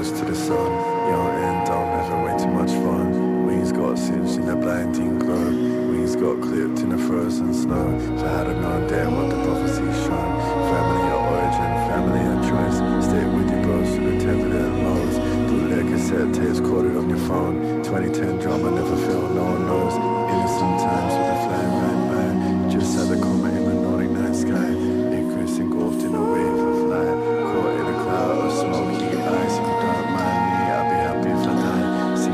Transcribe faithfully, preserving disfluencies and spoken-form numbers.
close to the sun. Young and dumb, having way too much fun. Wings got singed in the blinding glow. Wings got clipped in the frozen snow. If I had known then what the prophecy shown. Family of origin, family of choice. Stay with your bros through the turbulent lows. Bootleg cassette tapes coded on your phone. twenty ten drama